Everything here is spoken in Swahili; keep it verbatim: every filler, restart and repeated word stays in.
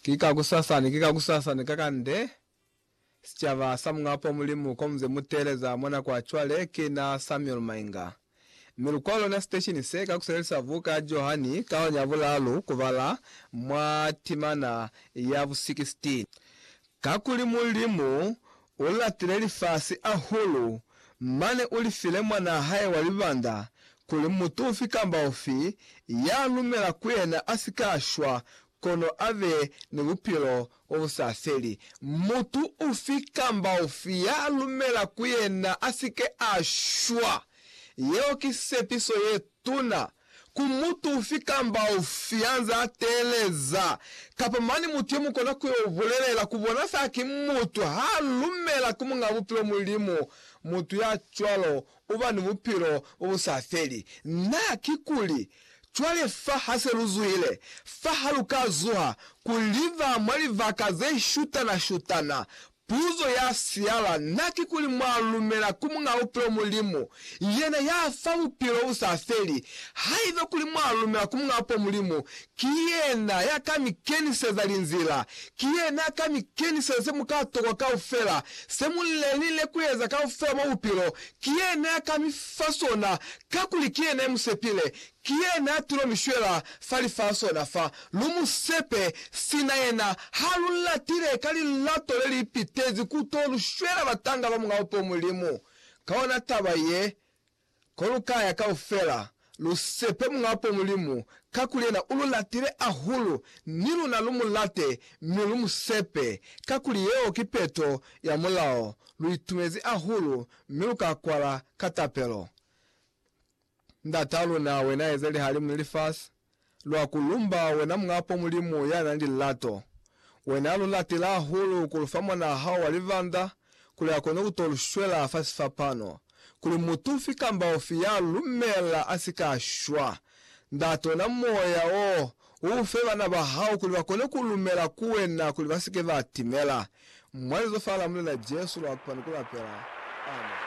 Kika kusasani, kika kusasani kakande. Sichava samngapo mulimu komze muteleza mwana kwa chwale kina Samuel Mainga. Milukwalo na station seka kuselesa vuka Johani kawa nyavula alu kuvala mwa timana yavu sixteen. Kakuli mulimu ulatireli fasi ahulu mane ulifile mwana hae walibanda kuli mutu ufika mbaofi ya lumela kwena asikashwa kono ave ni upilo obusafeli mutu ufika mbaofi ya lumela kwena asike ashwa yeo kisepiso yetuna kumutu ufika mbaofi anza ateleza kapamani mutu yemu kona kuyo uvulelela kubona saki mutu halumela kumunga upilo mulimu mutu ya chwalo uba ni upilo obusafeli na kikuli chwale faha seruzuile faha lukazuha kuliva mwaliva kaze shuta na shutana puzo ya siala naki kuli mwalumela kumunga upilo mulimu yena ya fa upilo usafeli haiva kuli mwalumela kumunga upo mulimu kiyena ya kami kenise za linzila kiyena ya kami kenise semu katoko ka ufela semu lelile kuyeza ka ufela mwa upilo kiyena ya kami fasona kakuli kiyena ya musepile kiyena tulo mishwela fali faso na fa lumu sepe sinayena halula tire kali lato leli pitezi kutolu shwela batanga ba mga upo mulimu kaona tabaye kolukaya ka ufela lusepe mga upo mulimu kakulena ululatire ahulu nilu na lumu late milumu sepe kakuli yeo kipeto ya mulao luitumezi ahulu milu kakwala katapelo ndatalu na wena ezeli halimu nilifasi lwa kulumba wena mngapo mulimu ya nandi lato wena alu latila hulu kulufamwa na hao walivanda kule akone kutolushwela afasi fapano kule mutufi kamba ofia lumela asika ashwa ndato na moya o ufeva na bahao kule akone kulumela kuwena kule basike vatimela mwalizo fala mle na jesu lwa kupanikula pela amen.